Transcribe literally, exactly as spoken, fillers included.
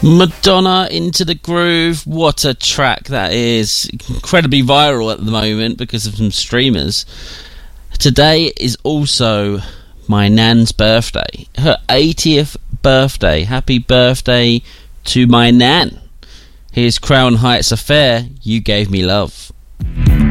Madonna, Into the Groove. What a track that is. Incredibly viral at the moment because of some streamers. Today is also my nan's birthday. Her eightieth birthday. Happy birthday to my nan. Here's Crown Heights Affair, You Gave Me Love.